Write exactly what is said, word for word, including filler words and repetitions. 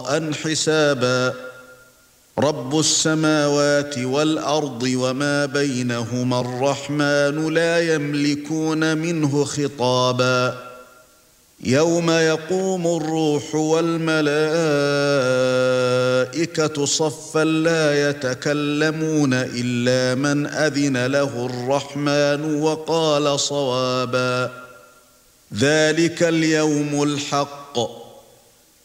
عطاء حسابا رب السماوات والأرض وما بينهما الرحمن لا يملكون منه خطابا يوم يقوم الروح والملائكة صفا لا يتكلمون إلا من أذن له الرحمن وقال صوابا ذلك اليوم الحق